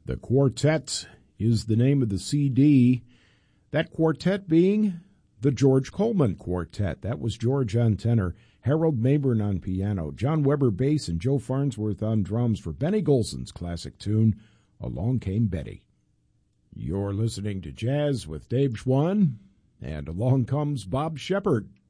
The Quartet is the name of the CD. That quartet being the George Coleman Quartet. That was George on tenor, Harold Mabern on piano, John Weber bass, and Joe Farnsworth on drums for Benny Golson's classic tune, Along Came Betty. You're listening to Jazz with Dave Schwann, and along comes Bob Shepard.